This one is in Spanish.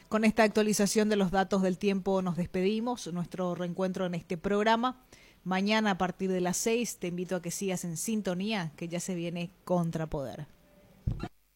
Con esta actualización de los datos del tiempo nos despedimos, nuestro reencuentro en este programa. Mañana a partir de las 6 te invito a que sigas en sintonía, que ya se viene Contrapoder.